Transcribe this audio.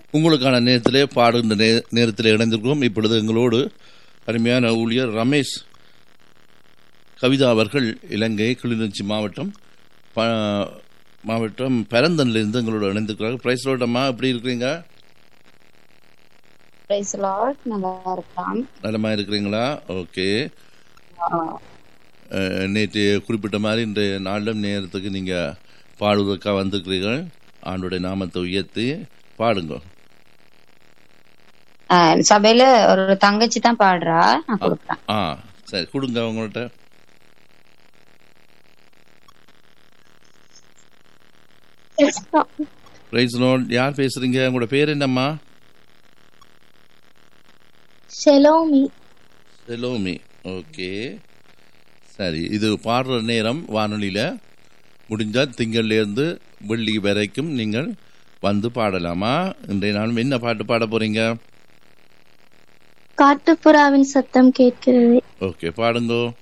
உங்களுக்கான நேரத்திலே பாடுகின்ற நேரத்தில் இணைந்திருக்கிறோம். இப்பொழுது எங்களோடு அருமையான ஊழியர் ரமேஷ் கவிதா அவர்கள் இலங்கை கிளிநொச்சி மாவட்டம் பரந்தனிலிருந்து எங்களோடு இணைந்திருக்கிறார்கள். பிரைஸ் லார்ட் அம்மா, எப்படி இருக்கிறீங்க? பிரைஸ் லார்ட், நல்லா இருக்கலாம். நலமா இருக்கிறீங்களா? ஓகே. நேற்று குறிப்பிட்ட மாதிரி இன்றைய நாளிலும் நேரத்துக்கு நீங்க பாடுவதற்காக வந்திருக்கிறீர்கள். ஆண்டுடைய நாமத்தை உயர்த்தி பாடுங்க. சபையில ஒரு தங்கச்சி தான் பாடுறா, நான் கொடுக்குறேன். சரி, கொடுங்க அவங்கள்ட்ட. Price Lord. யார் பேசுறீங்க? உங்களோட பேர் என்னம்மா? செலோமி. செலோமி. ஓகே, சரி. இது பாடுற நேரம் வானொலியில முடிஞ்சால் திங்கள்லேருந்து வெள்ளி வரைக்கும் நீங்கள் வந்து பாடலாமா? இன்றைய நாளும் என்ன பாட்டு பாட போறீங்க? காட்டுப்புறாவின் சத்தம் கேட்கிறது. ஓகே, பாடுங்க.